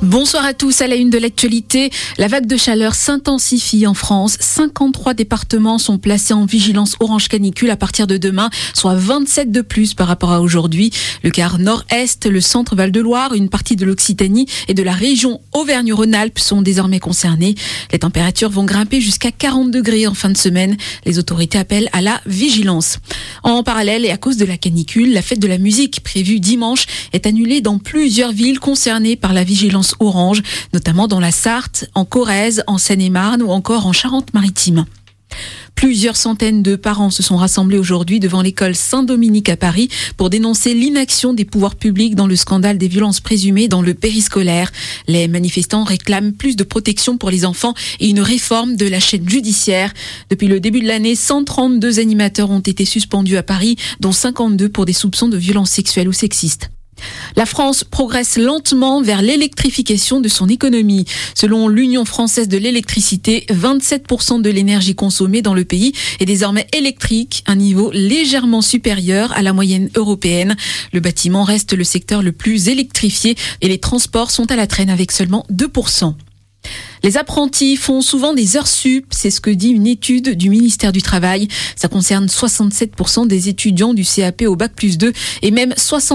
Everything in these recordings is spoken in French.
Bonsoir à tous. À la une de l'actualité, la vague de chaleur s'intensifie en France. 53 départements sont placés en vigilance orange canicule à partir de demain, soit 27 de plus par rapport à aujourd'hui. Le quart nord-est, le centre Val-de-Loire, une partie de l'Occitanie et de la région Auvergne-Rhône-Alpes sont désormais concernés. Les températures vont grimper jusqu'à 40 degrés en fin de semaine. Les autorités appellent à la vigilance. En parallèle et à cause de la canicule, la fête de la musique prévue dimanche est annulée dans plusieurs villes concernées par la vigilance orange, notamment dans la Sarthe, en Corrèze, en Seine-et-Marne ou encore en Charente-Maritime. Plusieurs centaines de parents se sont rassemblés aujourd'hui devant l'école Saint-Dominique à Paris pour dénoncer l'inaction des pouvoirs publics dans le scandale des violences présumées dans le périscolaire. Les manifestants réclament plus de protection pour les enfants et une réforme de la chaîne judiciaire. Depuis le début de l'année, 132 animateurs ont été suspendus à Paris, dont 52 pour des soupçons de violences sexuelles ou sexistes. La France progresse lentement vers l'électrification de son économie. Selon l'Union française de l'électricité, 27% de l'énergie consommée dans le pays est désormais électrique, un niveau légèrement supérieur à la moyenne européenne. Le bâtiment reste le secteur le plus électrifié et les transports sont à la traîne avec seulement 2%. Les apprentis font souvent des heures sup, c'est ce que dit une étude du ministère du Travail. Ça concerne 67% des étudiants du CAP au Bac+2 et même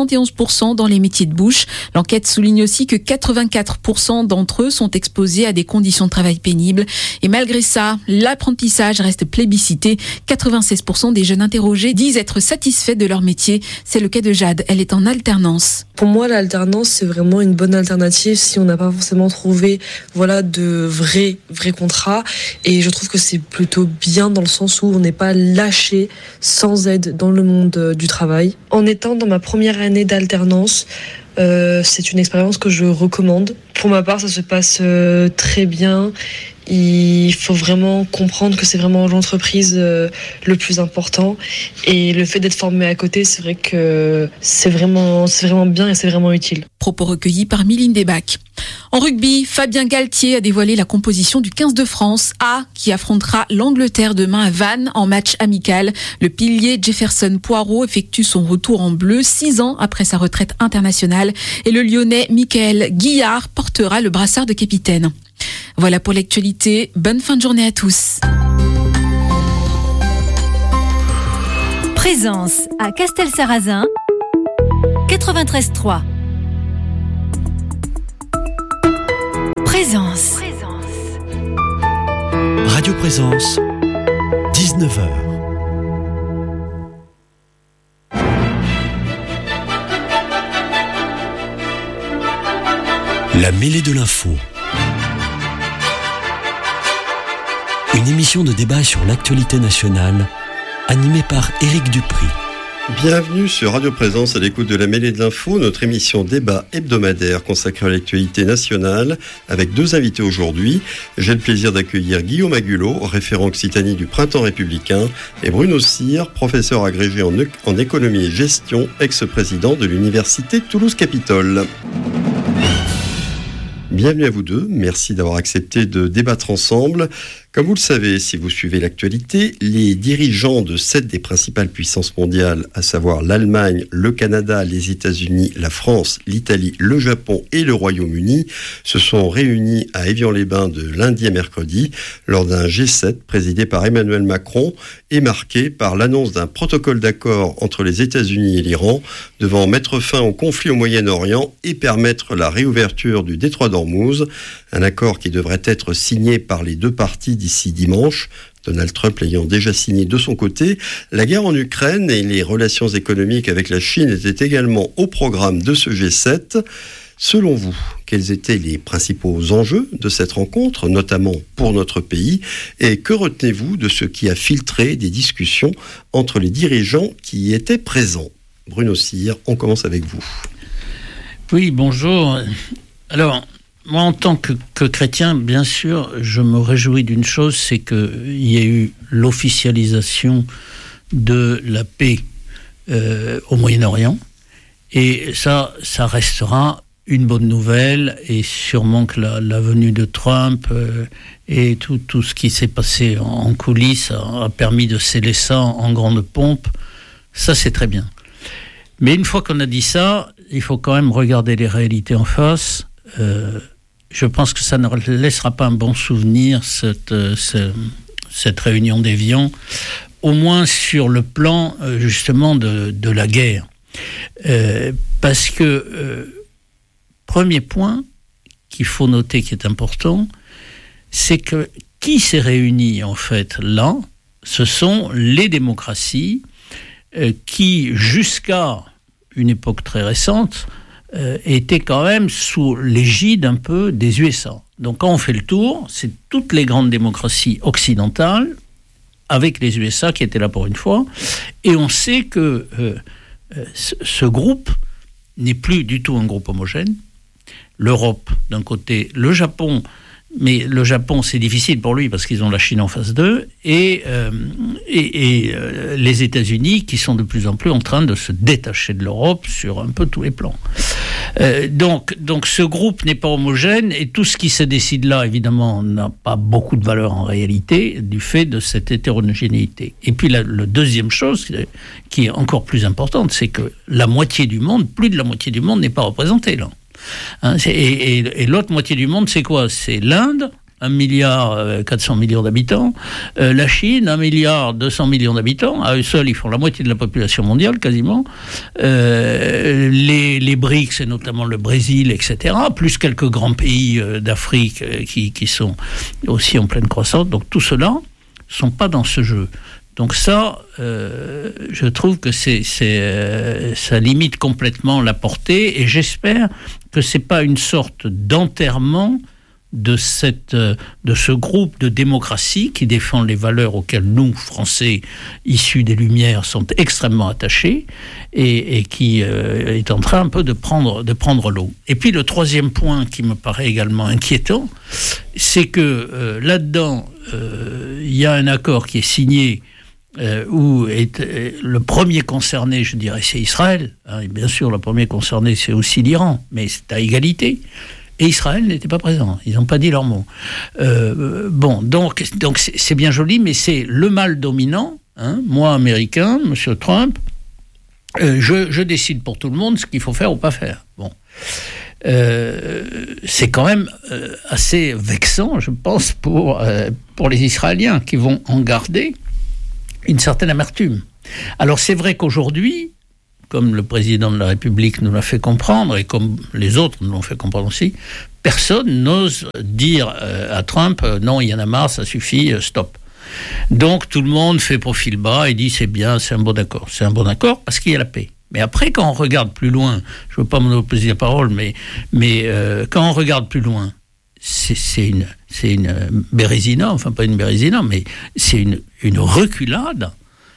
71% dans les métiers de bouche. L'enquête souligne aussi que 84% d'entre eux sont exposés à des conditions de travail pénibles. Et malgré ça, l'apprentissage reste plébiscité. 96% des jeunes interrogés disent être satisfaits de leur métier. C'est le cas de Jade, elle est en alternance. Pour moi, l'alternance, c'est vraiment une bonne alternative si on n'a pas forcément trouvé de vrais contrats. Et je trouve que c'est plutôt bien dans le sens où on n'est pas lâché sans aide dans le monde du travail. En étant dans ma première année d'alternance, c'est une expérience que je recommande. Pour ma part, ça se passe très bien. Il faut vraiment comprendre que c'est vraiment l'entreprise le plus important. Et le fait d'être formé à côté, c'est vrai que c'est vraiment bien et c'est vraiment utile. Propos recueillis par Mylène Desbacs. En rugby, Fabien Galtier a dévoilé la composition du 15 de France A qui affrontera l'Angleterre demain à Vannes en match amical. Le pilier Jefferson Poirot effectue son retour en bleu 6 ans après sa retraite internationale et le Lyonnais Michael Guillard portera le brassard de capitaine. Voilà pour l'actualité. Bonne fin de journée à tous. Présence à Castelsarrasin 93.3. Présence. Radio Présence, 19h. La mêlée de l'info. Une émission de débat sur l'actualité nationale, animée par Éric Dupry. Bienvenue sur Radio Présence à l'écoute de la mêlée de l'info, notre émission débat hebdomadaire consacrée à l'actualité nationale, avec 2 invités aujourd'hui. J'ai le plaisir d'accueillir Guillaume Agulot, référent Occitanie du Printemps républicain, et Bruno Cyr, professeur agrégé en économie et gestion, ex-président de l'Université Toulouse-Capitole. Bienvenue à vous deux, merci d'avoir accepté de débattre ensemble. Comme vous le savez, si vous suivez l'actualité, les dirigeants de 7 des principales puissances mondiales, à savoir l'Allemagne, le Canada, les États-Unis, la France, l'Italie, le Japon et le Royaume-Uni, se sont réunis à Évian-les-Bains de lundi à mercredi lors d'un G7 présidé par Emmanuel Macron et marqué par l'annonce d'un protocole d'accord entre les États-Unis et l'Iran devant mettre fin au conflit au Moyen-Orient et permettre la réouverture du détroit d'Ormuz, un accord qui devrait être signé par les 2 parties d'ici dimanche, Donald Trump l'ayant déjà signé de son côté. La guerre en Ukraine et les relations économiques avec la Chine étaient également au programme de ce G7. Selon vous, quels étaient les principaux enjeux de cette rencontre, notamment pour notre pays, et que retenez-vous de ce qui a filtré des discussions entre les dirigeants qui y étaient présents ? Bruno Cyr, on commence avec vous. Oui, bonjour. Alors, moi, en tant que chrétien, bien sûr, je me réjouis d'une chose, c'est qu'il y ait eu l'officialisation de la paix au Moyen-Orient. Et ça restera une bonne nouvelle, et sûrement que la venue de Trump et tout ce qui s'est passé en coulisses a permis de sceller ça en grande pompe. Ça, c'est très bien. Mais une fois qu'on a dit ça, il faut quand même regarder les réalités en face. je pense que ça ne laissera pas un bon souvenir, cette réunion d'Évian, au moins sur le plan justement de la guerre. Parce que, premier point qu'il faut noter, qui est important, c'est que qui s'est réuni en fait là, ce sont les démocraties qui, jusqu'à une époque très récente, étaient quand même sous l'égide un peu des USA. Donc quand on fait le tour, c'est toutes les grandes démocraties occidentales, avec les USA qui étaient là pour une fois, et on sait que ce groupe n'est plus du tout un groupe homogène. L'Europe d'un côté, le Japon, mais le Japon c'est difficile pour lui parce qu'ils ont la Chine en face d'eux, et les États-Unis qui sont de plus en plus en train de se détacher de l'Europe sur un peu tous les plans. Donc ce groupe n'est pas homogène, et tout ce qui se décide là évidemment n'a pas beaucoup de valeur en réalité du fait de cette hétérogénéité. Et puis la deuxième chose qui est encore plus importante, c'est que la moitié du monde, plus de la moitié du monde n'est pas représentée là. Et l'autre moitié du monde, c'est quoi? C'est l'Inde, 1,4 milliard d'habitants, la Chine, 1,2 milliard d'habitants, à eux seuls ils font la moitié de la population mondiale quasiment, les BRICS et notamment le Brésil, etc., plus quelques grands pays d'Afrique qui sont aussi en pleine croissance. Donc tout cela ne sont pas dans ce jeu. Donc ça, je trouve que ça limite complètement la portée, et j'espère que c'est pas une sorte d'enterrement de ce groupe de démocratie qui défend les valeurs auxquelles nous, Français, issus des Lumières, sont extrêmement attachés, et qui est en train un peu de prendre l'eau. Et puis le troisième point qui me paraît également inquiétant, c'est que là-dedans, il y a un accord qui est signé où le premier concerné, je dirais, c'est Israël. Et bien sûr, le premier concerné, c'est aussi l'Iran, mais c'est à égalité. Et Israël n'était pas présent. Ils n'ont pas dit leur mot. Donc c'est bien joli, mais c'est le mal dominant. Moi, Américain, Monsieur Trump, je décide pour tout le monde ce qu'il faut faire ou pas faire. Bon. C'est quand même assez vexant, je pense, pour les Israéliens qui vont en garder une certaine amertume. Alors c'est vrai qu'aujourd'hui, comme le président de la République nous l'a fait comprendre, et comme les autres nous l'ont fait comprendre aussi, personne n'ose dire à Trump « Non, il y en a marre, ça suffit, stop ». Donc tout le monde fait profil bas et dit « C'est bien, c'est un bon accord ». C'est un bon accord parce qu'il y a la paix. Mais après, quand on regarde plus loin, je ne veux pas monopoliser la parole, mais quand on regarde plus loin, c'est une bérésina, enfin pas une bérésina, mais c'est une reculade,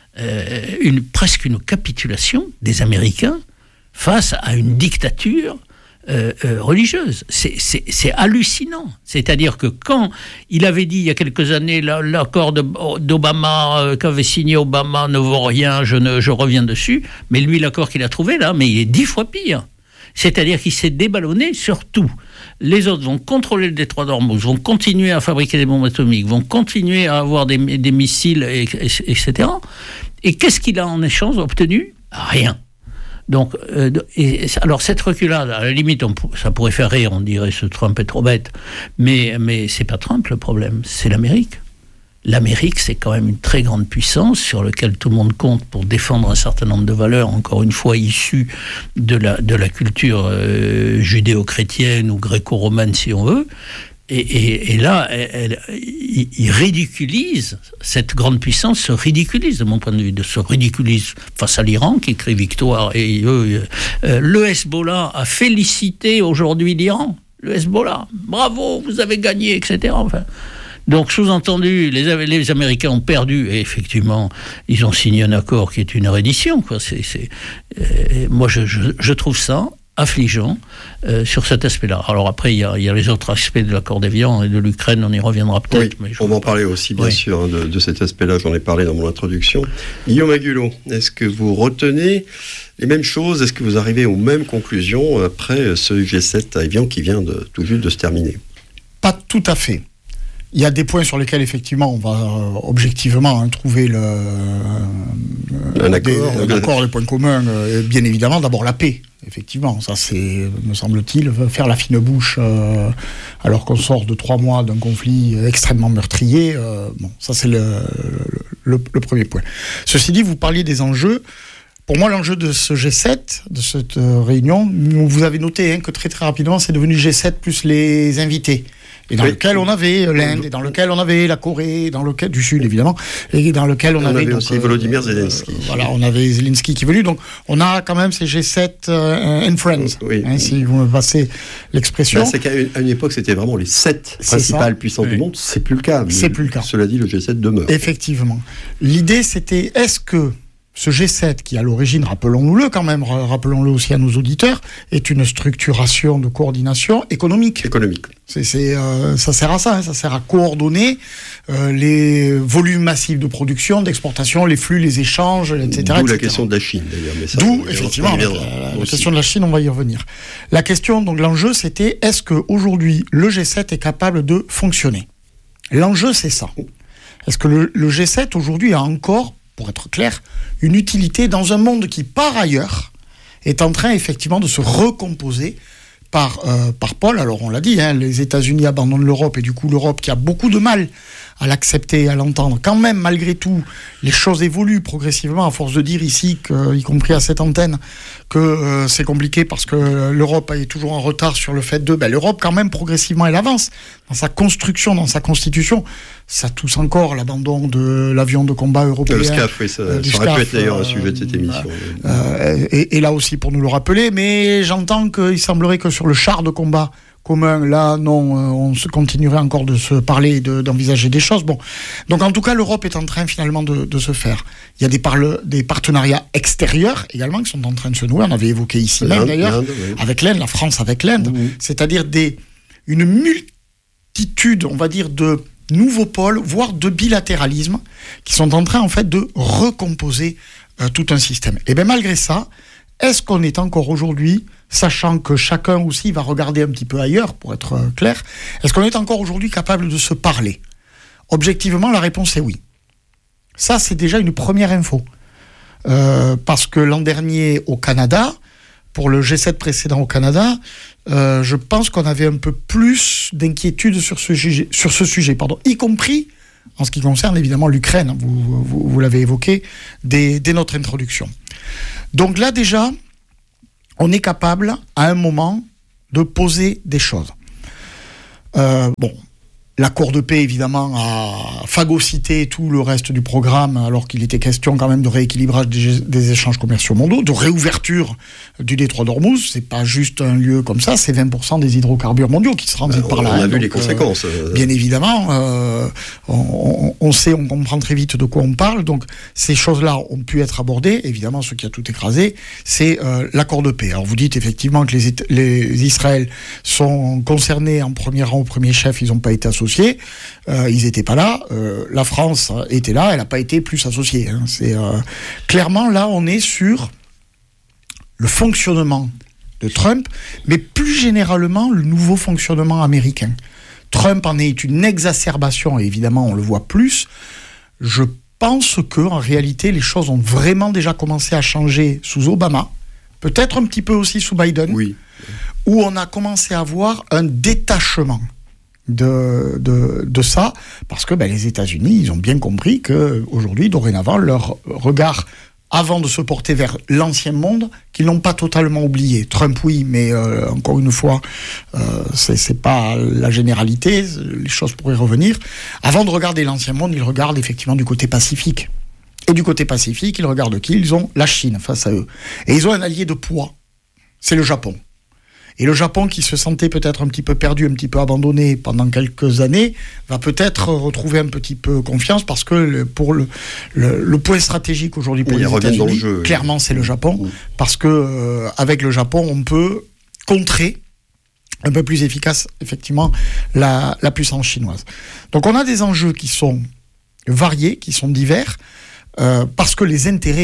presque une capitulation des Américains face à une dictature religieuse. C'est hallucinant. C'est-à-dire que quand il avait dit il y a quelques années l'accord d'Obama qu'avait signé Obama ne vaut rien, je reviens dessus, mais lui l'accord qu'il a trouvé là, mais il est 10 fois pire. C'est-à-dire qu'il s'est déballonné sur tout. Les autres vont contrôler le détroit d'Ormuz, vont continuer à fabriquer des bombes atomiques, vont continuer à avoir des missiles, etc. Et qu'est-ce qu'il a en échange obtenu? Rien. Donc, alors cette reculade, à la limite, ça pourrait faire rire, on dirait ce Trump est trop bête, mais c'est pas Trump le problème, c'est l'Amérique. L'Amérique, c'est quand même une très grande puissance sur laquelle tout le monde compte pour défendre un certain nombre de valeurs, encore une fois issues de la culture judéo-chrétienne ou gréco-romaine, si on veut. Et là, il ridiculise, cette grande puissance se ridiculise, de mon point de vue, se ridiculise face à l'Iran, qui crie victoire. Et le Hezbollah a félicité aujourd'hui l'Iran. Le Hezbollah, bravo, vous avez gagné, etc. Enfin, donc, sous-entendu, les Américains ont perdu, et effectivement, ils ont signé un accord qui est une reddition, quoi. Moi, je trouve ça affligeant sur cet aspect-là. Alors après, il y a les autres aspects de l'accord d'Évian et de l'Ukraine, on y reviendra peut-être. Oui, on va en parler aussi, bien sûr, de cet aspect-là, j'en ai parlé dans mon introduction. Guillaume Agulot, est-ce que vous retenez les mêmes choses? Est-ce que vous arrivez aux mêmes conclusions après ce G7 à Évian qui vient tout juste de se terminer? Pas tout à fait. Il y a des points sur lesquels, effectivement, on va objectivement trouver un accord, les points communs. Bien évidemment, d'abord la paix. Effectivement, ça c'est, me semble-t-il, faire la fine bouche alors qu'on sort de 3 mois d'un conflit extrêmement meurtrier. Ça c'est le premier point. Ceci dit, vous parliez des enjeux. Pour moi, l'enjeu de ce G7, de cette réunion, vous avez noté que très très rapidement, c'est devenu G7 plus les invités. Et dans lequel on avait l'Inde, et dans lequel on avait la Corée, dans lequel du Sud évidemment, et dans lequel on avait aussi Volodymyr Zelensky. On avait Zelensky qui est venu, donc on a quand même ces G7 and Friends, si vous me passez l'expression. C'est qu'à une époque, c'était vraiment les 7 principales puissances du monde, c'est plus le cas. C'est plus le cas. Cela dit, le G7 demeure. Effectivement. L'idée, c'était, est-ce que ce G7, qui à l'origine, rappelons-le quand même, rappelons-le aussi à nos auditeurs, est une structuration de coordination économique. Ça sert à ça, ça sert à coordonner les volumes massifs de production, d'exportation, les flux, les échanges, etc. D'où la question de la Chine, d'ailleurs. D'où, effectivement, la question de la Chine, on va y revenir. La question, donc l'enjeu, c'était, est-ce qu'aujourd'hui, le G7 est capable de fonctionner ? L'enjeu, c'est ça. Est-ce que le G7, aujourd'hui, a encore, pour être clair, une utilité dans un monde qui, par ailleurs, est en train effectivement de se recomposer par Paul. Alors on l'a dit, les États-Unis abandonnent l'Europe et du coup l'Europe qui a beaucoup de mal à l'accepter, à l'entendre. Quand même, malgré tout, les choses évoluent progressivement, à force de dire ici, y compris à cette antenne, que c'est compliqué parce que l'Europe est toujours en retard sur le fait de... l'Europe, quand même, progressivement, elle avance dans sa construction, dans sa constitution. Ça tousse encore l'abandon de l'avion de combat européen. Le SCAF, oui, ça aurait pu être d'ailleurs un sujet de cette émission. Et là aussi, pour nous le rappeler, mais j'entends qu'il semblerait que sur le char de combat commun, là, non, on se continuerait encore de se parler et d'envisager des choses. Bon. Donc, en tout cas, l'Europe est en train, finalement, de se faire. Il y a des partenariats extérieurs, également, qui sont en train de se nouer. On avait évoqué ici même, d'ailleurs, avec l'Inde, la France avec l'Inde. C'est-à-dire une multitude, on va dire, de nouveaux pôles, voire de bilatéralisme, qui sont en train, en fait, de recomposer tout un système. Et bien, malgré ça, est-ce qu'on est encore aujourd'hui, sachant que chacun aussi va regarder un petit peu ailleurs, pour être clair, est-ce qu'on est encore aujourd'hui capable de se parler ? Objectivement, la réponse est oui. Ça, c'est déjà une première info. Parce que l'an dernier, au Canada, pour le G7 précédent au Canada, je pense qu'on avait un peu plus d'inquiétude sur ce sujet, y compris en ce qui concerne évidemment l'Ukraine, vous l'avez évoqué, dès notre introduction. Donc là déjà, on est capable à un moment de poser des choses. L'accord de paix, évidemment, a phagocyté tout le reste du programme, alors qu'il était question quand même de rééquilibrage des échanges commerciaux mondiaux, de réouverture du détroit d'Ormuz. C'est pas juste un lieu comme ça, c'est 20% des hydrocarbures mondiaux qui transitent par là. On a vu les conséquences. Bien évidemment, on sait, on comprend très vite de quoi on parle. Donc, ces choses-là ont pu être abordées. Évidemment, ce qui a tout écrasé, c'est l'accord de paix. Alors, vous dites effectivement que les Israël sont concernés en premier rang, au premier chef, ils n'ont pas été associés. Ils n'étaient pas là. La France était là, elle n'a pas été plus associée. C'est clairement là, on est sur le fonctionnement de Trump, mais plus généralement le nouveau fonctionnement américain. Trump en est une exacerbation, et évidemment on le voit plus. Je pense que en réalité les choses ont vraiment déjà commencé à changer sous Obama, peut-être un petit peu aussi sous Biden, où on a commencé à voir un détachement de ça, parce que les États-Unis, ils ont bien compris qu'aujourd'hui, dorénavant, leur regard, avant de se porter vers l'ancien monde, qu'ils n'ont pas totalement oublié. Trump, oui, mais encore une fois, c'est pas la généralité, les choses pourraient revenir. Avant de regarder l'ancien monde, ils regardent effectivement du côté pacifique. Et du côté pacifique, ils regardent qui ? Ils ont la Chine face à eux. Et ils ont un allié de poids, c'est le Japon. Et le Japon, qui se sentait peut-être un petit peu perdu, un petit peu abandonné pendant quelques années, va peut-être retrouver un petit peu confiance, parce que pour le point stratégique aujourd'hui pour les États-Unis, clairement c'est le Japon, parce que avec le Japon, on peut contrer un peu plus efficace, effectivement, la puissance chinoise. Donc on a des enjeux qui sont variés, qui sont divers, parce que les intérêts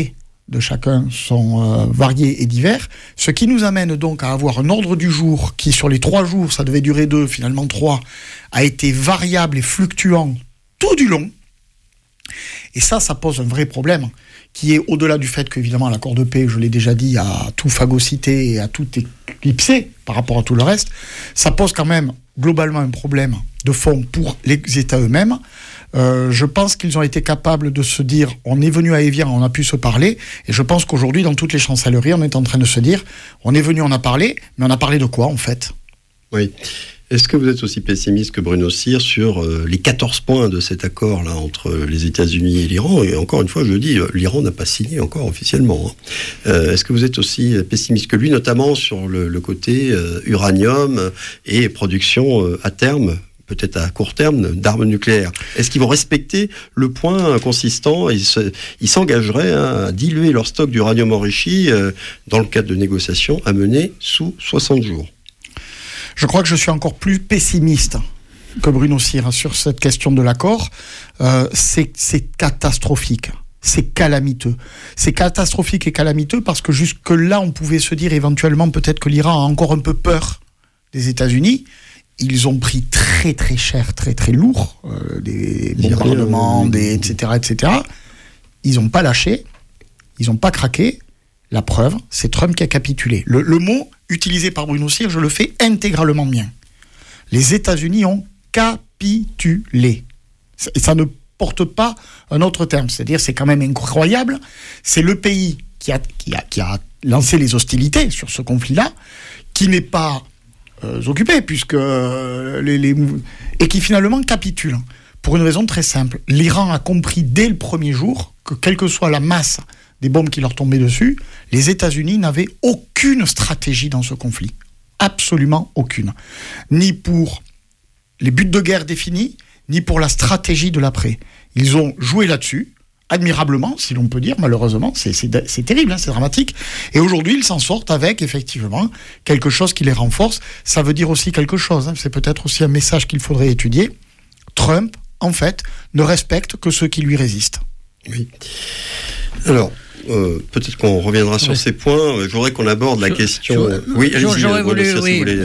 de chacun sont variés et divers, ce qui nous amène donc à avoir un ordre du jour qui, sur les 3 jours, ça devait durer 2, finalement 3, a été variable et fluctuant tout du long. Et ça pose un vrai problème, qui est au-delà du fait qu'évidemment l'accord de paix, je l'ai déjà dit, a tout phagocyté et a tout éclipsé par rapport à tout le reste. Ça pose quand même globalement un problème de fond pour les États eux-mêmes. Je pense qu'ils ont été capables de se dire, on est venu à Évian, on a pu se parler, et je pense qu'aujourd'hui, dans toutes les chancelleries, on est en train de se dire, on est venu, on a parlé, mais on a parlé de quoi, en fait ? Oui. Est-ce que vous êtes aussi pessimiste que Bruno Cyr sur les 14 points de cet accord-là entre les États-Unis et l'Iran ? Et encore une fois, je dis, l'Iran n'a pas signé encore officiellement. Est-ce que vous êtes aussi pessimiste que lui, notamment sur le côté uranium et production à terme, peut-être à court terme, d'armes nucléaires ? Est-ce qu'ils vont respecter le point consistant et ils s'engageraient à diluer leur stock d'uranium enrichi dans le cadre de négociations à mener sous 60 jours ? Je crois que je suis encore plus pessimiste que Bruno Cyr sur cette question de l'accord. C'est catastrophique. C'est calamiteux. C'est catastrophique et calamiteux parce que jusque-là, on pouvait se dire éventuellement peut-être que l'Iran a encore un peu peur des États-Unis. Ils ont pris très très cher, très très lourd, des bombardements, etc. Ils n'ont pas lâché, ils n'ont pas craqué. La preuve, c'est Trump qui a capitulé. Le mot utilisé par Bruno Cyr, je le fais intégralement mien. Les États-Unis ont capitulé. Et ça ne porte pas un autre terme. C'est-à-dire, c'est quand même incroyable. C'est le pays qui a lancé les hostilités sur ce conflit-là, qui n'est pas occupé, puisque et qui finalement capitule. Pour une raison très simple. L'Iran a compris dès le premier jour que, quelle que soit la masse des bombes qui leur tombaient dessus, les États-Unis n'avaient aucune stratégie dans ce conflit. Absolument aucune. Ni pour les buts de guerre définis, ni pour la stratégie de l'après. Ils ont joué là-dessus, admirablement, si l'on peut dire, malheureusement, c'est terrible, c'est dramatique. Et aujourd'hui, ils s'en sortent avec, effectivement, quelque chose qui les renforce. Ça veut dire aussi quelque chose, c'est peut-être aussi un message qu'il faudrait étudier. Trump, en fait, ne respecte que ceux qui lui résistent. Oui. Alors, peut-être qu'on reviendra sur ces points. Je voudrais qu'on aborde la question... Oui, allez-y, j'aurais voulu si vous voulez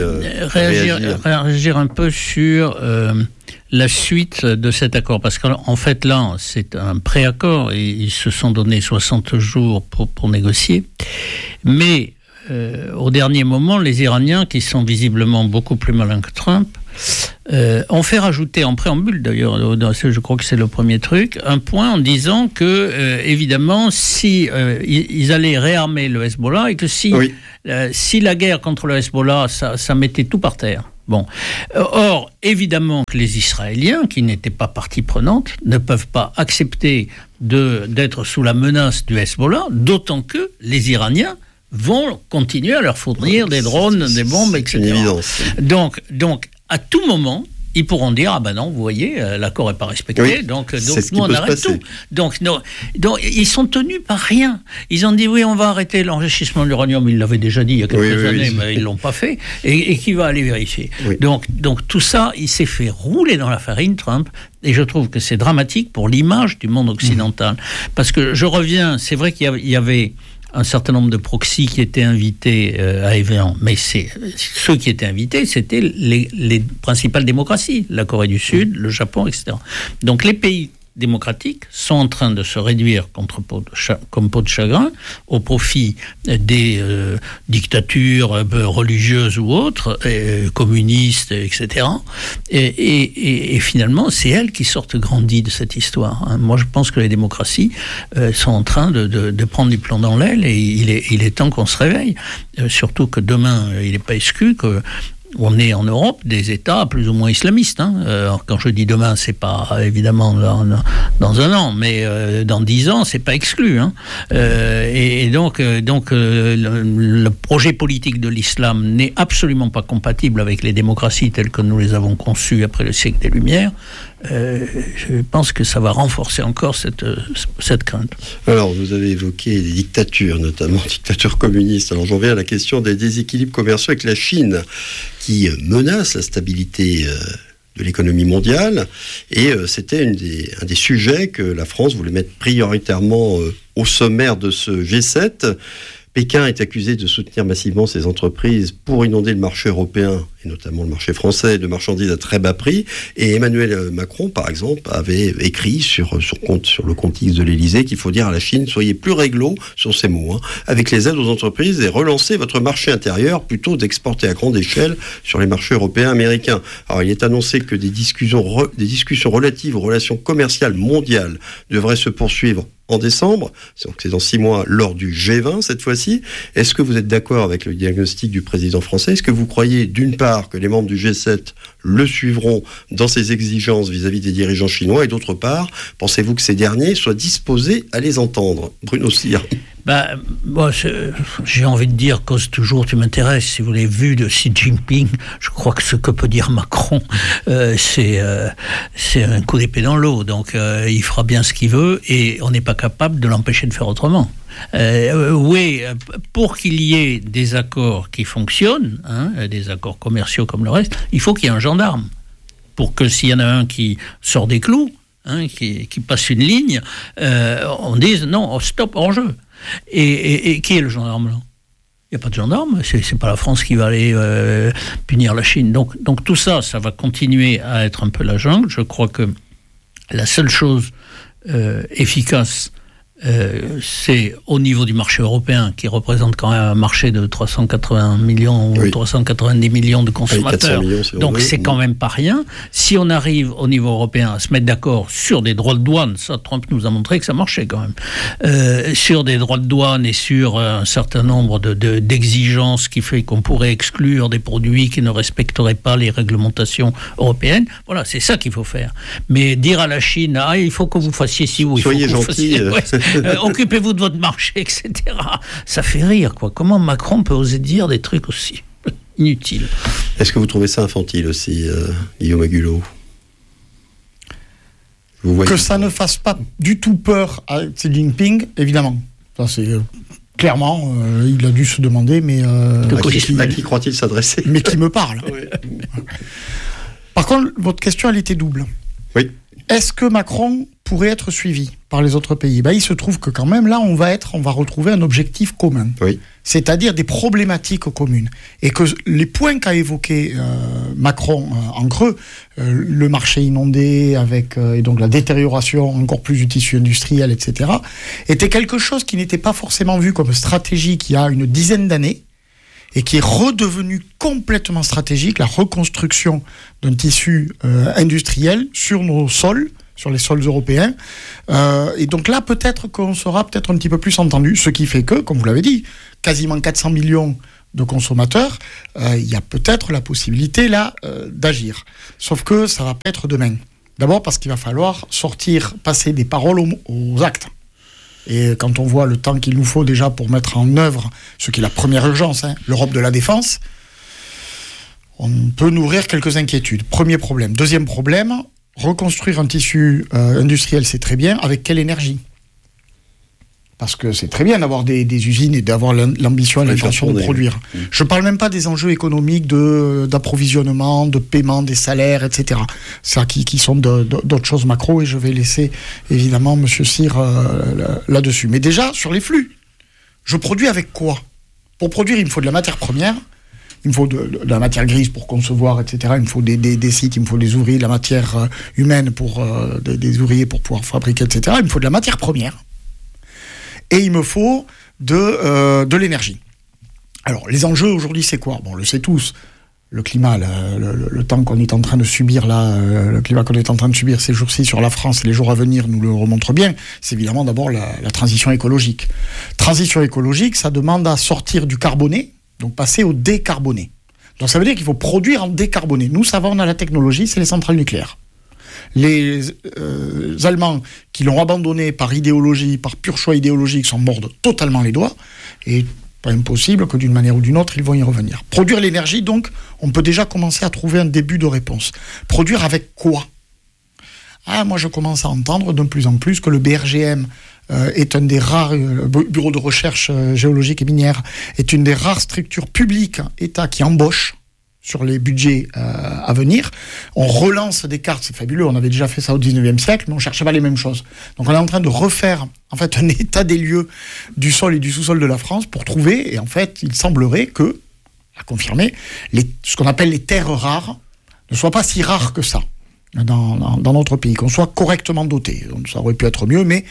réagir un peu sur la suite de cet accord. Parce qu'en fait, là, c'est un pré-accord et ils se sont donné 60 jours pour négocier. Mais au dernier moment, les Iraniens, qui sont visiblement beaucoup plus malins que Trump, ont fait rajouter en préambule, d'ailleurs, je crois que c'est le premier truc, un point en disant que, évidemment, si ils allaient réarmer le Hezbollah et que si la guerre contre le Hezbollah, ça mettait tout par terre. Bon. Or, évidemment que les Israéliens, qui n'étaient pas partie prenante, ne peuvent pas accepter d'être sous la menace du Hezbollah, d'autant que les Iraniens vont continuer à leur fournir des drones, des bombes, etc. C'est une évidence. Donc, à tout moment, ils pourront dire, ah ben non, vous voyez, l'accord n'est pas respecté, donc nous on arrête tout. Donc, ils sont tenus par rien. Ils ont dit, oui, on va arrêter l'enrichissement de l'uranium, ils l'avaient déjà dit il y a quelques années, mais ils ne l'ont pas fait, et qui va aller vérifier. Oui. Donc tout ça, il s'est fait rouler dans la farine, Trump, et je trouve que c'est dramatique pour l'image du monde occidental. Parce que je reviens, c'est vrai qu'il y avait un certain nombre de proxys qui étaient invités à Évian, mais ceux qui étaient invités, c'était les principales démocraties, la Corée du Sud, le Japon, etc. Donc les pays démocratiques sont en train de se réduire comme peau de chagrin au profit des dictatures religieuses ou autres, communistes, etc. Et finalement, c'est elles qui sortent grandies de cette histoire. Moi, je pense que les démocraties sont en train de prendre du plomb dans l'aile et il est temps qu'on se réveille. Surtout que demain, il n'est pas exclu que on est en Europe des États plus ou moins islamistes. Alors, quand je dis demain, c'est pas évidemment dans un an, mais dans 10 ans, c'est pas exclu. Et donc le projet politique de l'islam n'est absolument pas compatible avec les démocraties telles que nous les avons conçues après le siècle des Lumières. Je pense que ça va renforcer encore cette crainte. Alors, vous avez évoqué des dictatures, notamment dictatures communistes. Alors, j'en viens à la question des déséquilibres commerciaux avec la Chine, qui menace la stabilité de l'économie mondiale. Et c'était un des sujets que la France voulait mettre prioritairement au sommaire de ce G7. Pékin est accusé de soutenir massivement ces entreprises pour inonder le marché européen, et notamment le marché français, de marchandises à très bas prix. Et Emmanuel Macron, par exemple, avait écrit sur le compte X de l'Élysée qu'il faut dire à la Chine, soyez plus réglo sur ces mots, avec les aides aux entreprises et relancez votre marché intérieur plutôt d'exporter à grande échelle sur les marchés européens et américains. Alors, il est annoncé que des discussions relatives aux relations commerciales mondiales devraient se poursuivre en décembre, donc c'est dans 6 mois, lors du G20 cette fois-ci. Est-ce que vous êtes d'accord avec le diagnostic du président français ? Est-ce que vous croyez, d'une part, que les membres du G7 le suivront dans ses exigences vis-à-vis des dirigeants chinois, et d'autre part, pensez-vous que ces derniers soient disposés à les entendre ? Bruno Cyr. Moi, j'ai envie de dire, cause toujours, tu m'intéresses. Si vous l'avez vu de Xi Jinping, je crois que ce que peut dire Macron, c'est un coup d'épée dans l'eau. Donc, il fera bien ce qu'il veut et on n'est pas capable de l'empêcher de faire autrement. Oui, pour qu'il y ait des accords qui fonctionnent, des accords commerciaux comme le reste, il faut qu'il y ait un gendarme. Pour que s'il y en a un qui sort des clous, qui passe une ligne, on dise non, stop, hors jeu. Et qui est le gendarme là ? Il n'y a pas de gendarme, c'est pas la France qui va aller punir la Chine. Donc tout ça va continuer à être un peu la jungle. Je crois que la seule chose efficace, c'est au niveau du marché européen, qui représente quand même un marché de 380 millions ou 390 millions de consommateurs. Millions, donc c'est quand même pas rien. Si on arrive au niveau européen à se mettre d'accord sur des droits de douane, ça Trump nous a montré que ça marchait quand même, sur des droits de douane et sur un certain nombre d'exigences qui fait qu'on pourrait exclure des produits qui ne respecteraient pas les réglementations européennes, voilà, c'est ça qu'il faut faire. Mais dire à la Chine, il faut que vous fassiez ci ou il faut que vous fassiez... occupez-vous de votre marché, etc. Ça fait rire, quoi. Comment Macron peut oser dire des trucs aussi inutiles ? Est-ce que vous trouvez ça infantile aussi, Guillaume Agulot ? Que ça ne fasse pas du tout peur à Xi Jinping, évidemment. Ça, c'est clairement, il a dû se demander, mais à qui croit-il s'adresser ? Mais qui me parle. Oui. Par contre, votre question, elle était double. Oui. Est-ce que Macron pourrait être suivi par les autres pays ? Il se trouve que quand même, là, on va retrouver un objectif commun. Oui. C'est-à-dire des problématiques communes. Et que les points qu'a évoqués Macron en creux, le marché inondé, et donc la détérioration encore plus du tissu industriel, etc., était quelque chose qui n'était pas forcément vu comme stratégique il y a une dizaine d'années, et qui est redevenu complètement stratégique, la reconstruction d'un tissu industriel sur nos sols, sur les sols européens. Et donc là, peut-être qu'on sera peut-être un petit peu plus entendu, ce qui fait que, comme vous l'avez dit, quasiment 400 millions de consommateurs, il y a peut-être la possibilité là d'agir. Sauf que ça va pas être demain. D'abord parce qu'il va falloir passer des paroles aux actes. Et quand on voit le temps qu'il nous faut déjà pour mettre en œuvre ce qui est la première urgence, l'Europe de la défense, on peut nourrir quelques inquiétudes. Premier problème. Deuxième problème, reconstruire un tissu industriel, c'est très bien. Avec quelle énergie ? Parce que c'est très bien d'avoir des usines et d'avoir l'ambition et l'intention de produire. Je ne parle même pas des enjeux économiques d'approvisionnement, de paiement des salaires, etc. Ça qui sont d'autres choses macro, et je vais laisser évidemment M. Cyr là-dessus. Mais déjà, sur les flux, je produis avec quoi ? Pour produire, il me faut de la matière première, il me faut de la matière grise pour concevoir, etc. Il me faut des sites, il me faut des ouvriers, de la matière humaine pour des ouvriers pour pouvoir fabriquer, etc. Il me faut de la matière première. Et il me faut de l'énergie. Alors, les enjeux aujourd'hui, c'est quoi ? Bon, on le sait tous. Le climat, le temps qu'on est en train de subir, le climat qu'on est en train de subir ces jours-ci sur la France, les jours à venir nous le remontrent bien, c'est évidemment d'abord la transition écologique. Transition écologique, ça demande à sortir du carboné, donc passer au décarboné. Donc ça veut dire qu'il faut produire en décarboné. Nous, ça va, on a la technologie, c'est les centrales nucléaires. Les Allemands qui l'ont abandonné par idéologie, par pur choix idéologique, s'en mordent totalement les doigts. Et pas impossible que d'une manière ou d'une autre, ils vont y revenir. Produire l'énergie, donc, on peut déjà commencer à trouver un début de réponse. Produire avec quoi ? Moi, je commence à entendre de plus en plus que le BRGM est un des rares, Bureau de recherche géologique et minière, est une des rares structures publiques, État, qui embauche sur les budgets à venir. On relance des cartes, c'est fabuleux, on avait déjà fait ça au 19e siècle, mais on ne cherchait pas les mêmes choses. Donc on est en train de refaire en fait un état des lieux du sol et du sous-sol de la France pour trouver, et en fait il semblerait que, à confirmer, ce qu'on appelle les terres rares ne soient pas si rares que ça dans notre pays, qu'on soit correctement doté. Donc, ça aurait pu être mieux, mais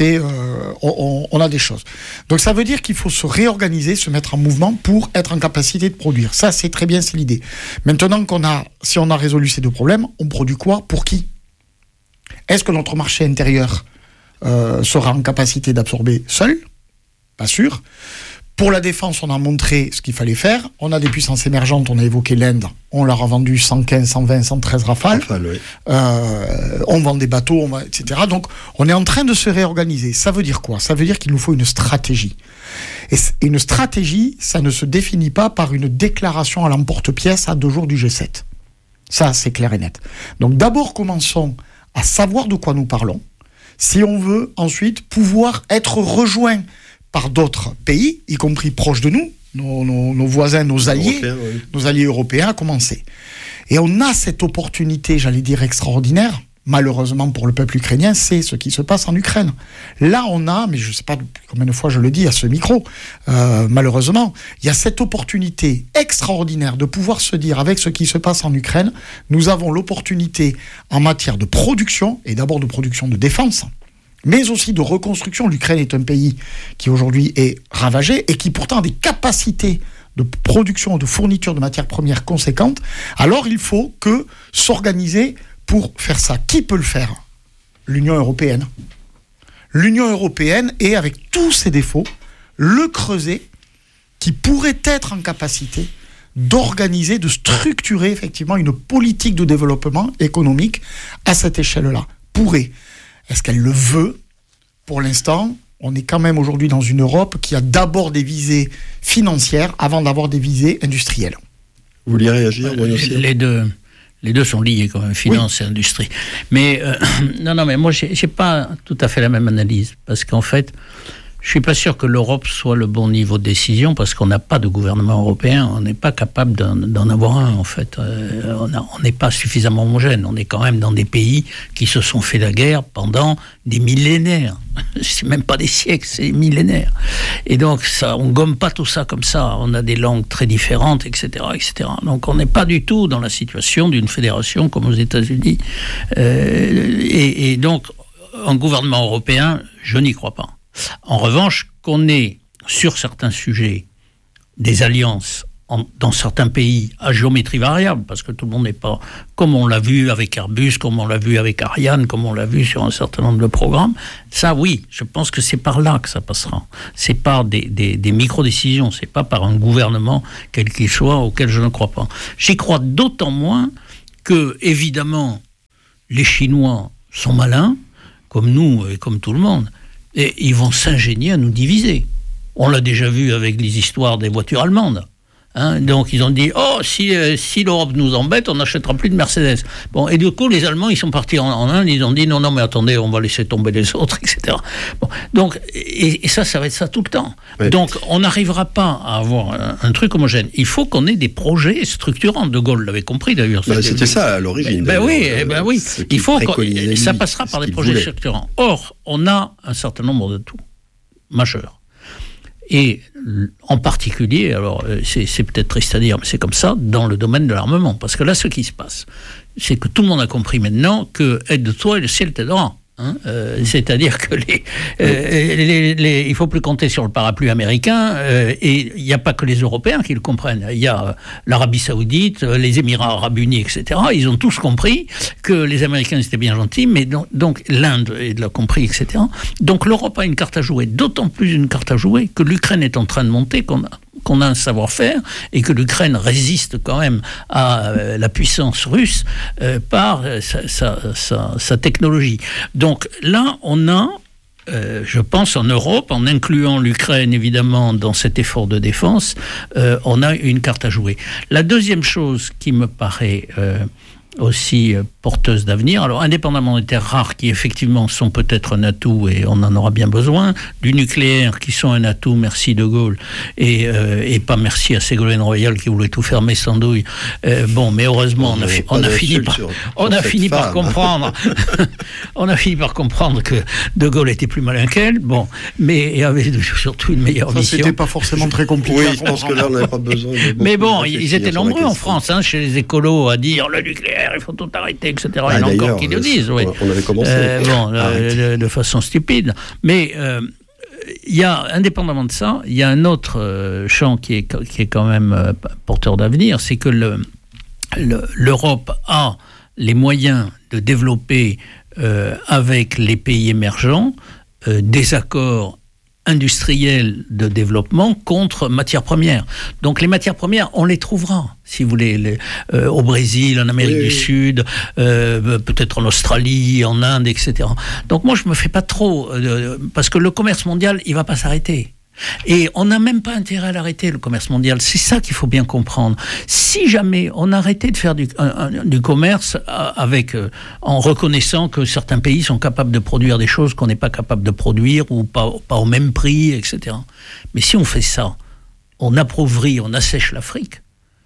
on a des choses. Donc ça veut dire qu'il faut se réorganiser, se mettre en mouvement pour être en capacité de produire. Ça, c'est très bien, c'est l'idée. Maintenant si on a résolu ces deux problèmes, on produit quoi? Pour qui? Est-ce que notre marché intérieur sera en capacité d'absorber seul? Pas sûr. Pour la défense, on a montré ce qu'il fallait faire. On a des puissances émergentes, on a évoqué l'Inde. On leur a vendu 115, 120, 113 Rafales. Oui. On vend des bateaux, etc. Donc, on est en train de se réorganiser. Ça veut dire quoi? Ça veut dire qu'il nous faut une stratégie. Et une stratégie, ça ne se définit pas par une déclaration à l'emporte-pièce à 2 jours du G7. Ça, c'est clair et net. Donc, d'abord, commençons à savoir de quoi nous parlons. Si on veut ensuite pouvoir être rejoints par d'autres pays, y compris proches de nous, nos voisins, nos alliés européens à commencer. Et on a cette opportunité, j'allais dire extraordinaire, malheureusement pour le peuple ukrainien, c'est ce qui se passe en Ukraine. Là, on a, mais je ne sais pas combien de fois je le dis à ce micro, malheureusement, il y a cette opportunité extraordinaire de pouvoir se dire, avec ce qui se passe en Ukraine, nous avons l'opportunité en matière de production, et d'abord de production de défense, mais aussi de reconstruction. L'Ukraine est un pays qui aujourd'hui est ravagé et qui pourtant a des capacités de production, de fourniture de matières premières conséquentes. Alors il faut s'organiser pour faire ça. Qui peut le faire? L'Union européenne. L'Union européenne est, avec tous ses défauts, le creuset qui pourrait être en capacité d'organiser, de structurer effectivement une politique de développement économique à cette échelle-là. Pourrait. Est-ce qu'elle le veut? Pour l'instant, on est quand même aujourd'hui dans une Europe qui a d'abord des visées financières avant d'avoir des visées industrielles. Vous voulez réagir? Les deux sont liés quand même, finance et industrie. Mais non, mais moi, j'ai pas tout à fait la même analyse. Parce qu'en fait, je suis pas sûr que l'Europe soit le bon niveau de décision, parce qu'on n'a pas de gouvernement européen. On n'est pas capable d'en avoir un, en fait. On n'est pas suffisamment homogène. On est quand même dans des pays qui se sont fait la guerre pendant des millénaires. C'est même pas des siècles, c'est des millénaires. Et donc, on gomme pas tout ça comme ça. On a des langues très différentes, etc., etc. Donc, on n'est pas du tout dans la situation d'une fédération comme aux États-Unis. Et donc, un gouvernement européen, je n'y crois pas. En revanche, qu'on ait sur certains sujets des alliances dans certains pays à géométrie variable, parce que tout le monde n'est pas, comme on l'a vu avec Airbus, comme on l'a vu avec Ariane, comme on l'a vu sur un certain nombre de programmes, ça oui, je pense que c'est par là que ça passera. C'est par des micro-décisions, c'est pas par un gouvernement quel qu'il soit auquel je ne crois pas. J'y crois d'autant moins que, évidemment, les Chinois sont malins, comme nous et comme tout le monde, et ils vont s'ingénier à nous diviser. On l'a déjà vu avec les histoires des voitures allemandes. Donc ils ont dit, si l'Europe nous embête, on n'achètera plus de Mercedes. Bon, et du coup, les Allemands, ils sont partis en Inde, ils ont dit, non, mais attendez, on va laisser tomber les autres, etc. Bon, donc, et ça va être ça tout le temps. Oui. Donc, on n'arrivera pas à avoir un truc homogène. Il faut qu'on ait des projets structurants. De Gaulle l'avait compris, d'ailleurs. C'était ça, à l'origine. Oui. Il faut ça passera par des projets structurants. Or, on a un certain nombre de tout majeurs. Et en particulier, alors c'est peut-être triste à dire, mais c'est comme ça, dans le domaine de l'armement. Parce que là, ce qui se passe, c'est que tout le monde a compris maintenant que aide-toi et le ciel t'aidera. C'est-à-dire que il faut plus compter sur le parapluie américain, et il n'y a pas que les Européens qui le comprennent. Il y a l'Arabie Saoudite, les Émirats Arabes Unis, etc. Ils ont tous compris que les Américains étaient bien gentils, mais donc l'Inde l'a compris, etc. Donc l'Europe a une carte à jouer, d'autant plus une carte à jouer que l'Ukraine est en train de monter, qu'on a un savoir-faire et que l'Ukraine résiste quand même à la puissance russe par sa technologie. Donc là, on a, je pense en Europe, en incluant l'Ukraine évidemment dans cet effort de défense, on a une carte à jouer. La deuxième chose qui me paraît aussi porteuse d'avenir. Alors, indépendamment des terres rares, qui effectivement sont peut-être un atout, et on en aura bien besoin, du nucléaire, qui sont un atout, merci De Gaulle, et pas merci à Ségolène Royal, qui voulait tout fermer sans douille. Mais heureusement, on a fini par comprendre on a fini par comprendre que De Gaulle était plus malin qu'elle, mais avait surtout une meilleure mission. C'était pas forcément très compliqué. Oui, je pense que là, on n'avait pas besoin de beaucoup. Mais bon, ils étaient nombreux en France, chez les écolos, à dire le nucléaire, il faut tout arrêter, etc. Il y en a encore qui le disent. Oui. On avait commencé. De façon stupide. Mais il y a, indépendamment de ça, il y a un autre champ qui est quand même porteur d'avenir, c'est que l'Europe a les moyens de développer avec les pays émergents des accords industriels de développement contre matières premières. Donc les matières premières, on les trouvera, si vous voulez, au Brésil, en Amérique du Sud, peut-être en Australie, en Inde, etc. Donc moi, je ne me fais pas trop... parce que le commerce mondial, il ne va pas s'arrêter. Et on n'a même pas intérêt à l'arrêter, le commerce mondial. C'est ça qu'il faut bien comprendre. Si jamais on arrêtait de faire du commerce en reconnaissant que certains pays sont capables de produire des choses qu'on n'est pas capable de produire ou pas au même prix, etc. Mais si on fait ça, on appauvrit, on assèche l'Afrique.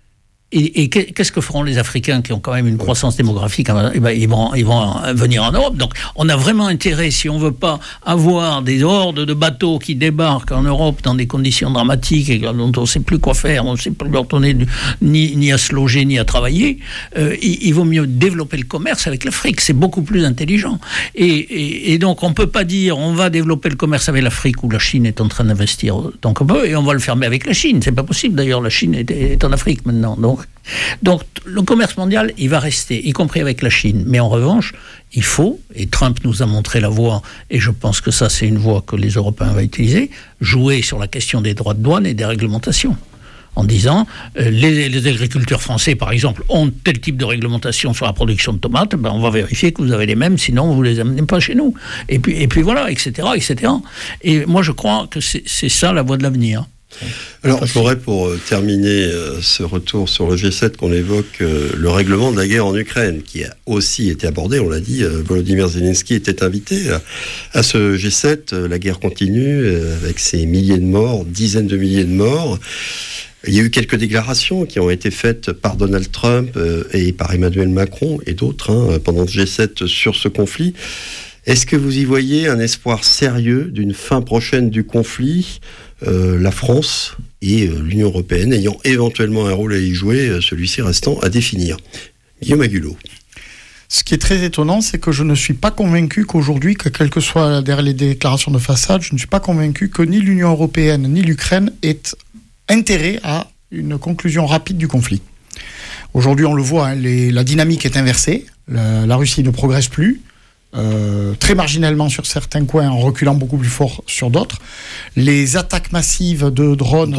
Et qu'est-ce que feront les Africains qui ont quand même une croissance démographique? Ils vont venir en Europe. Donc, on a vraiment intérêt, si on ne veut pas avoir des hordes de bateaux qui débarquent en Europe dans des conditions dramatiques et dont on ne sait plus quoi faire, on ne sait plus leur donner ni à se loger, ni à travailler, il vaut mieux développer le commerce avec l'Afrique. C'est beaucoup plus intelligent. Et donc, on ne peut pas dire on va développer le commerce avec l'Afrique où la Chine est en train d'investir tant qu'on peut et on va le fermer avec la Chine. C'est pas possible. D'ailleurs, la Chine est en Afrique maintenant. Donc, le commerce mondial, il va rester, y compris avec la Chine. Mais en revanche, il faut, et Trump nous a montré la voie, et je pense que ça, c'est une voie que les Européens vont utiliser, jouer sur la question des droits de douane et des réglementations. En disant, les agriculteurs français, par exemple, ont tel type de réglementation sur la production de tomates, on va vérifier que vous avez les mêmes, sinon vous ne les amenez pas chez nous. Et puis voilà, etc., etc. Et moi, je crois que c'est ça la voie de l'avenir. Alors, j'aurais pour terminer ce retour sur le G7 qu'on évoque le règlement de la guerre en Ukraine, qui a aussi été abordé, on l'a dit, Volodymyr Zelensky était invité à ce G7, la guerre continue avec ses milliers de morts, dizaines de milliers de morts. Il y a eu quelques déclarations qui ont été faites par Donald Trump et par Emmanuel Macron et d'autres pendant le G7 sur ce conflit. Est-ce que vous y voyez un espoir sérieux d'une fin prochaine du conflit, la France et l'Union européenne ayant éventuellement un rôle à y jouer, celui-ci restant à définir? Guillaume Agulot. Ce qui est très étonnant, c'est que je ne suis pas convaincu qu'aujourd'hui, que quelles que soient derrière les déclarations de façade, je ne suis pas convaincu que ni l'Union européenne ni l'Ukraine aient intérêt à une conclusion rapide du conflit. Aujourd'hui, on le voit, la dynamique est inversée, la Russie ne progresse plus, très marginalement sur certains coins, en reculant beaucoup plus fort sur d'autres. Les attaques massives de drones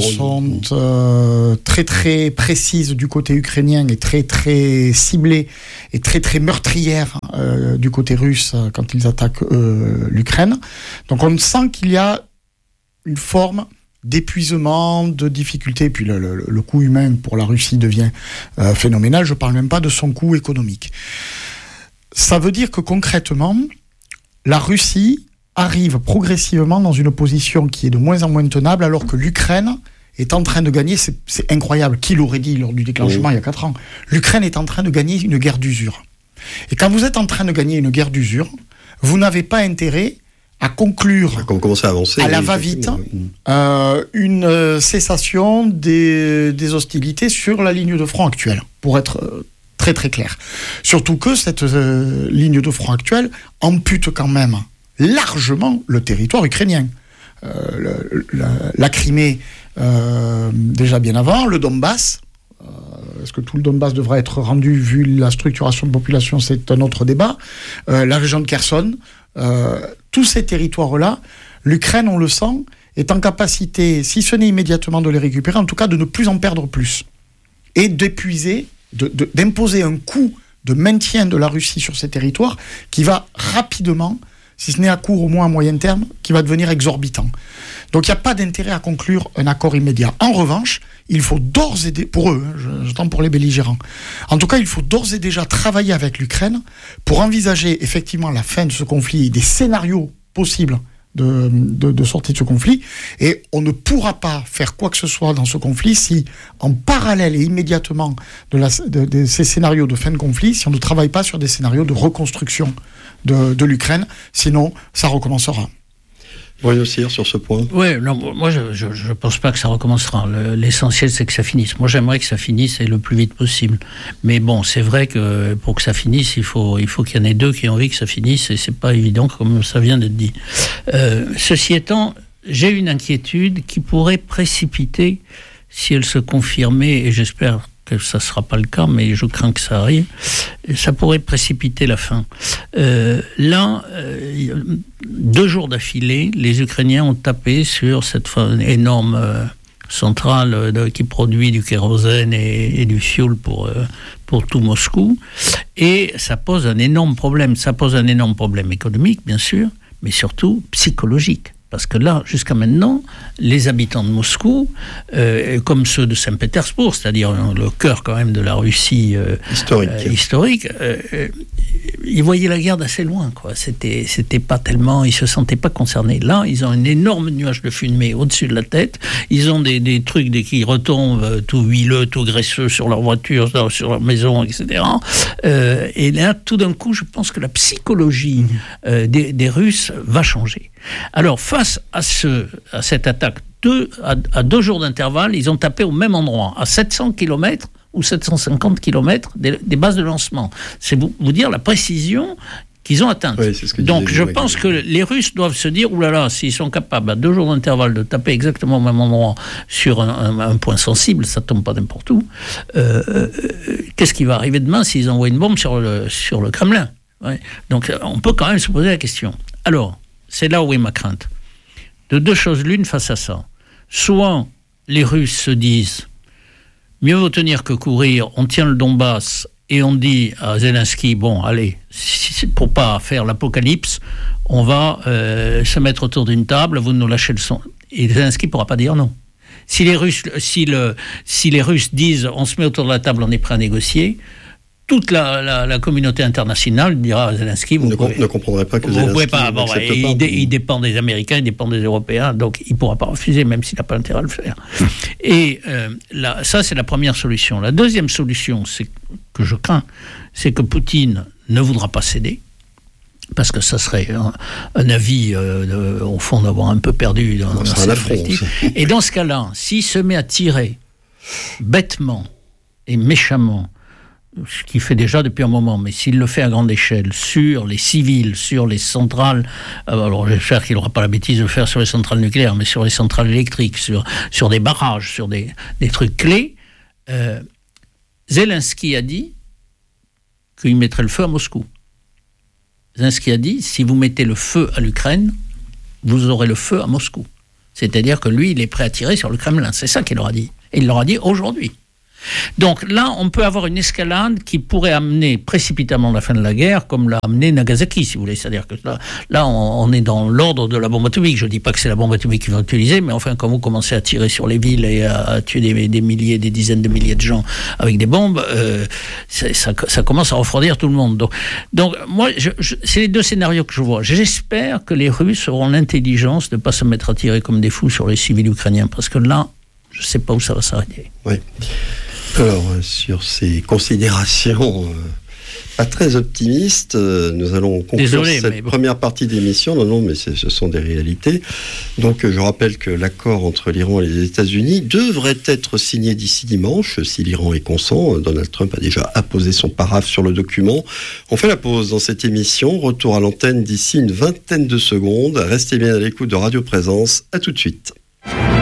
sont très très précises du côté ukrainien et très très ciblées et très très meurtrières du côté russe quand ils attaquent l'Ukraine. Donc on sent qu'il y a une forme d'épuisement, de difficulté, et puis le coût humain pour la Russie devient phénoménal. Je ne parle même pas de son coût économique. Ça veut dire que concrètement, la Russie arrive progressivement dans une position qui est de moins en moins tenable, alors que l'Ukraine est en train de gagner, c'est incroyable, qui l'aurait dit lors du déclenchement il y a 4 ans, l'Ukraine est en train de gagner une guerre d'usure. Et quand vous êtes en train de gagner une guerre d'usure, vous n'avez pas intérêt à conclure à la va-vite une cessation des hostilités sur la ligne de front actuelle, pour être très très clair. Surtout que cette ligne de front actuelle ampute quand même largement le territoire ukrainien. La Crimée, déjà bien avant, le Donbass. Est-ce que tout le Donbass devrait être rendu vu la structuration de population? C'est un autre débat. La région de Kherson. Tous ces territoires-là, l'Ukraine, on le sent, est en capacité, si ce n'est immédiatement de les récupérer, en tout cas de ne plus en perdre plus. Et d'épuiser, d'imposer un coût de maintien de la Russie sur ces territoires qui va rapidement, si ce n'est à court, au moins à moyen terme, qui va devenir exorbitant. Donc il n'y a pas d'intérêt à conclure un accord immédiat. En revanche, il faut d'ores et déjà, pour eux, j'entends pour les belligérants, en tout cas il faut d'ores et déjà travailler avec l'Ukraine pour envisager effectivement la fin de ce conflit, des scénarios possibles de sortie de ce conflit, et on ne pourra pas faire quoi que ce soit dans ce conflit si, en parallèle et immédiatement de ces scénarios de fin de conflit, si on ne travaille pas sur des scénarios de reconstruction de l'Ukraine, sinon ça recommencera. Bruno Cyr, sur ce point. Oui, non, moi je pense pas que ça recommencera. L'essentiel, c'est que ça finisse. Moi, j'aimerais que ça finisse et le plus vite possible. Mais bon, c'est vrai que pour que ça finisse, il faut qu'il y en ait deux qui ont envie que ça finisse, et c'est pas évident comme ça vient d'être dit. Ceci étant, j'ai une inquiétude qui pourrait précipiter, si elle se confirmait, et j'espère que ça ne sera pas le cas, mais je crains que ça arrive, ça pourrait précipiter la fin. 2 jours d'affilée, les Ukrainiens ont tapé sur cette énorme centrale qui produit du kérosène et du fioul pour tout Moscou, et ça pose un énorme problème. Ça pose un énorme problème économique, bien sûr, mais surtout psychologique. Parce que là, jusqu'à maintenant, les habitants de Moscou, comme ceux de Saint-Pétersbourg, c'est-à-dire le cœur quand même de la Russie historique, ils voyaient la guerre d'assez loin, quoi. C'était pas tellement, ils se sentaient pas concernés. Là, ils ont un énorme nuage de fumée au-dessus de la tête. Ils ont des trucs qui retombent tout huileux, tout graisseux sur leur voiture, sur leur maison, etc. Et là, tout d'un coup, je pense que la psychologie des Russes va changer. Alors, face à cette attaque, à 2 jours d'intervalle, ils ont tapé au même endroit, à 700 km ou 750 km des bases de lancement. C'est vous dire la précision qu'ils ont atteinte. Oui, c'est ce que donc je pense que les Russes doivent se dire, oulala, s'ils sont capables à 2 jours d'intervalle de taper exactement au même endroit sur un point sensible, ça tombe pas n'importe où, qu'est-ce qui va arriver demain s'ils envoient une bombe sur le Kremlin? Ouais. Donc on peut quand même se poser la question. Alors, c'est là où est ma crainte. De 2 choses l'une face à ça. Soit les Russes se disent mieux vaut tenir que courir, on tient le Donbass et on dit à Zelensky, bon, allez, pour pas faire l'apocalypse, on va se mettre autour d'une table, vous nous lâchez le son. Et Zelensky ne pourra pas dire non. Si les Russes disent on se met autour de la table, on est prêt à négocier, toute la communauté internationale dira à Zelensky, vous ne comprendrez pas que Zelensky il dépend des Américains, il dépend des Européens, donc il ne pourra pas refuser, même s'il n'a pas intérêt à le faire. Et ça, c'est la première solution. La deuxième solution, que je crains, c'est que Poutine ne voudra pas céder, parce que ça serait un avis, au fond, d'avoir un peu perdu dans cette perspective. Et dans ce cas-là, s'il se met à tirer bêtement et méchamment, ce qu'il fait déjà depuis un moment, mais s'il le fait à grande échelle, sur les civils, sur les centrales, alors j'espère qu'il n'aura pas la bêtise de le faire sur les centrales nucléaires, mais sur les centrales électriques, sur des barrages, sur des trucs clés, Zelensky a dit qu'il mettrait le feu à Moscou. Zelensky a dit, si vous mettez le feu à l'Ukraine, vous aurez le feu à Moscou. C'est-à-dire que lui, il est prêt à tirer sur le Kremlin. C'est ça qu'il leur a dit. Et il leur a dit aujourd'hui. Donc là, on peut avoir une escalade qui pourrait amener précipitamment la fin de la guerre, comme l'a amené Nagasaki, si vous voulez. C'est-à-dire que là on est dans l'ordre de la bombe atomique. Je ne dis pas que c'est la bombe atomique qu'ils vont utiliser, mais enfin, quand vous commencez à tirer sur les villes et à tuer des milliers, des dizaines de milliers de gens avec des bombes, ça commence à refroidir tout le monde. Donc moi, c'est les 2 scénarios que je vois. J'espère que les Russes auront l'intelligence de ne pas se mettre à tirer comme des fous sur les civils ukrainiens, parce que là, je ne sais pas où ça va s'arrêter. Oui. Alors, sur ces considérations pas très optimistes, nous allons conclure cette première partie de l'émission. Non, mais ce sont des réalités. Donc, je rappelle que l'accord entre l'Iran et les États-Unis devrait être signé d'ici dimanche, si l'Iran est consent. Donald Trump a déjà apposé son paraphe sur le document. On fait la pause dans cette émission. Retour à l'antenne d'ici une vingtaine de secondes. Restez bien à l'écoute de Radio Présence. À tout de suite.